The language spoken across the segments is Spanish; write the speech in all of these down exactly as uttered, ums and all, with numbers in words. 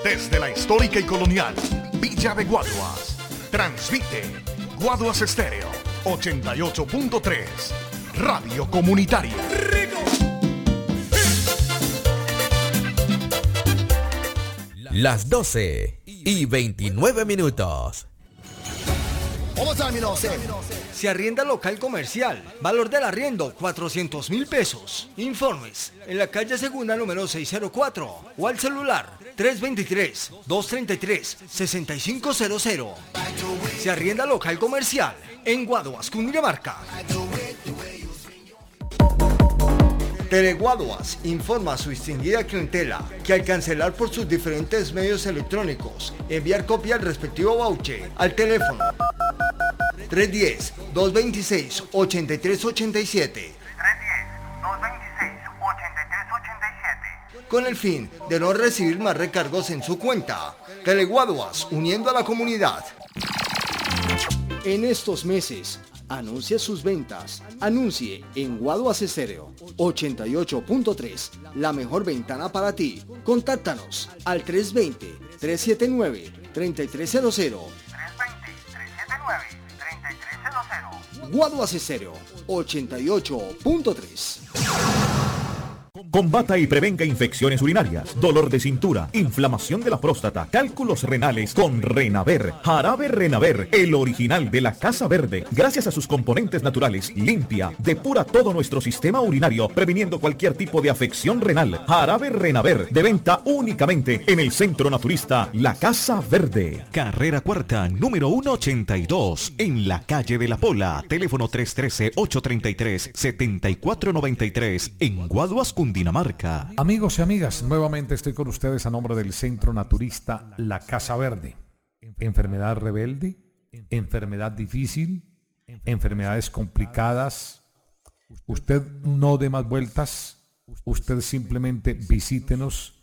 Desde la histórica y colonial Villa de Guaduas, transmite Guaduas Estéreo ochenta y ocho punto tres, Radio Comunitaria. Las doce y veintinueve minutos. Se arrienda local comercial. Valor del arriendo, cuatrocientos mil pesos. Informes en la calle Segunda, número seiscientos cuatro. O al celular tres dos tres, dos tres tres, seis cinco cero cero. Se arrienda local comercial en Guaduas, Cundinamarca. Teleguaduas informa a su distinguida clientela que al cancelar por sus diferentes medios electrónicos, enviar copia del respectivo voucher al teléfono tres uno cero, dos dos seis, ocho tres ocho siete con el fin de no recibir más recargos en su cuenta. Teleguaduas, uniendo a la comunidad. En estos meses, anuncie sus ventas. Anuncie en Guaduas Estéreo ochenta y ocho punto tres, la mejor ventana para ti. Contáctanos al tres dos cero, tres siete nueve, tres tres cero cero. Guaduas Estéreo ochenta y ocho punto tres. Combata y prevenga infecciones urinarias, dolor de cintura, inflamación de la próstata, cálculos renales con Renaver. Jarabe Renaver, el original de la Casa Verde. Gracias a sus componentes naturales, limpia, depura todo nuestro sistema urinario, previniendo cualquier tipo de afección renal. Jarabe Renaver, de venta únicamente en el Centro Naturista La Casa Verde. Carrera Cuarta, número ciento ochenta y dos, en la calle de La Pola. Teléfono tres uno tres, ocho tres tres, siete cuatro nueve tres, en Guaduas, Cundinamarca. Amigos y amigas, nuevamente estoy con ustedes a nombre del Centro Naturista La Casa Verde. Enfermedad rebelde, enfermedad difícil, enfermedades complicadas. Usted no dé más vueltas, usted simplemente visítenos.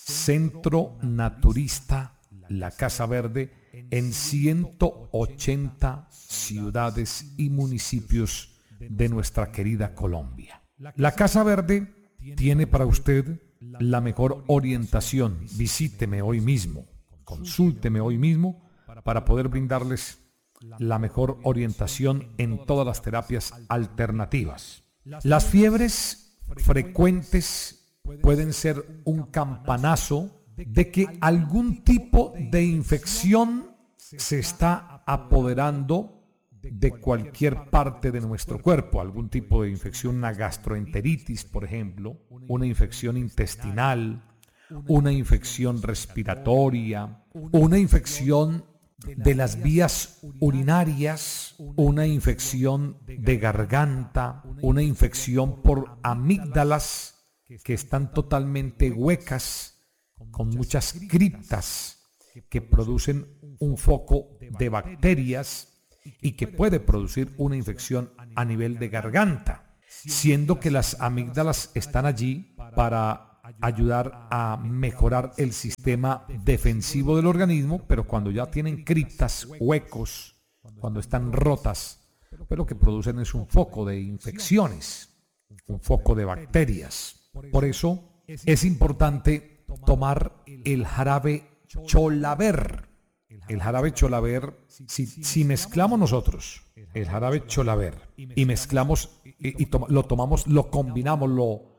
Centro Naturista La Casa Verde en ciento ochenta ciudades y municipios de nuestra querida Colombia. La Casa Verde tiene para usted la mejor orientación. Visíteme hoy mismo, consúlteme hoy mismo para poder brindarles la mejor orientación en todas las terapias alternativas. Las fiebres frecuentes pueden ser un campanazo de que algún tipo de infección se está apoderando de cualquier parte de nuestro cuerpo, algún tipo de infección, una gastroenteritis, por ejemplo, una infección intestinal, una infección respiratoria, una infección de las vías urinarias, una infección de garganta, una infección por amígdalas que están totalmente huecas, con muchas criptas que producen un foco de bacterias y que puede producir una infección a nivel de garganta, siendo que las amígdalas están allí para ayudar a mejorar el sistema defensivo del organismo, pero cuando ya tienen criptas, huecos, cuando están rotas, pues lo que producen es un foco de infecciones, un foco de bacterias. Por eso es importante tomar el jarabe Cholaver. El jarabe Cholaver, si, si mezclamos nosotros el jarabe Cholaver y mezclamos y, y to, lo tomamos, lo combinamos, lo,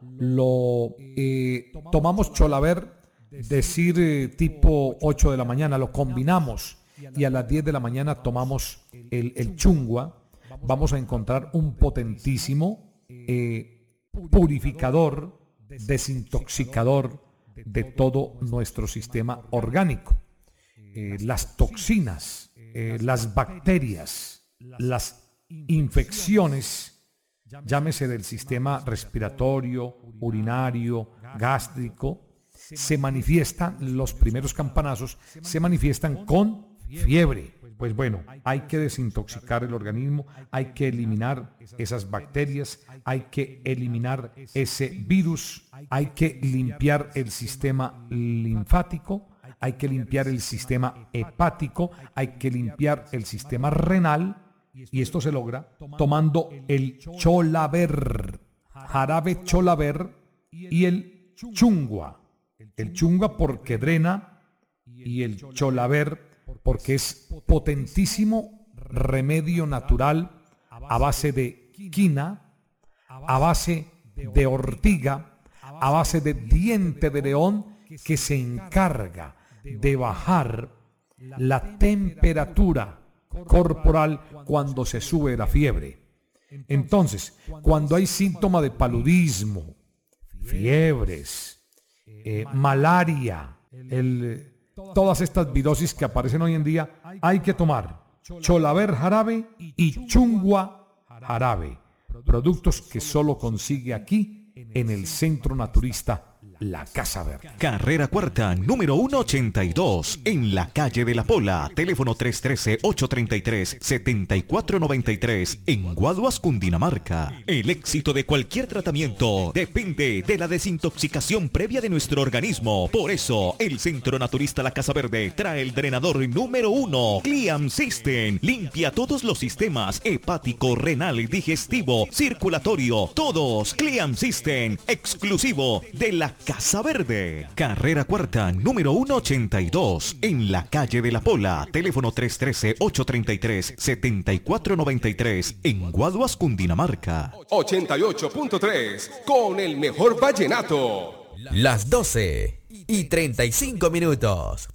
lo eh, tomamos Cholaver, decir eh, tipo ocho de la mañana, lo combinamos y a las diez de la mañana tomamos el, el chungua, vamos a encontrar un potentísimo eh, purificador, desintoxicador de todo nuestro sistema orgánico. Eh, las toxinas, eh, las bacterias, las infecciones, llámese del sistema respiratorio, urinario, gástrico, se manifiestan, los primeros campanazos se manifiestan con fiebre. Pues bueno, hay que desintoxicar el organismo, hay que eliminar esas bacterias, hay que eliminar ese virus, hay que limpiar el sistema linfático, hay que limpiar el sistema hepático, hay que limpiar el sistema renal, y esto se logra tomando el Cholaver, jarabe Cholaver y el chungua. El chungua porque drena y el cholaver, porque es potentísimo remedio natural a base de quina, a base de ortiga, a base de diente de león, que se encarga de bajar la temperatura corporal cuando se sube la fiebre. Entonces, cuando hay síntoma de paludismo, fiebres, eh, malaria, el, todas estas virosis que aparecen hoy en día, hay que tomar cholaver jarabe y chungua jarabe, productos que solo consigue aquí en el Centro Naturista La Casa Verde. Carrera Cuarta, número ciento ochenta y dos, en la calle de la Pola. Teléfono tres uno tres, ocho tres tres, siete cuatro nueve tres, en Guaduas, Cundinamarca. El éxito de cualquier tratamiento depende de la desintoxicación previa de nuestro organismo. Por eso, el Centro Naturista La Casa Verde trae el drenador número uno, Clean System. Limpia todos los sistemas: hepático, renal, digestivo, circulatorio. Todos. Clean System, exclusivo de La Casa Verde. Carrera Cuarta, número ciento ochenta y dos, en la calle de la Pola. Teléfono tres uno tres, ocho tres tres, siete cuatro nueve tres, en Guaduas, Cundinamarca. ochenta y ocho punto tres, con el mejor vallenato. Las doce y treinta y cinco minutos.